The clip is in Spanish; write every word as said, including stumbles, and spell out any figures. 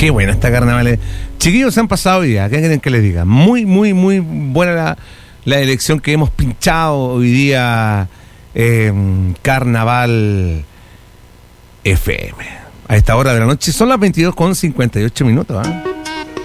Qué buena esta carnaval. Chiquillos, se han pasado ya. ¿Qué quieren que les diga? Muy, muy, muy buena la, la elección que hemos pinchado hoy día. Eh, Carnaval F M. A esta hora de la noche son las veintidós con cincuenta y ocho minutos. ¿eh?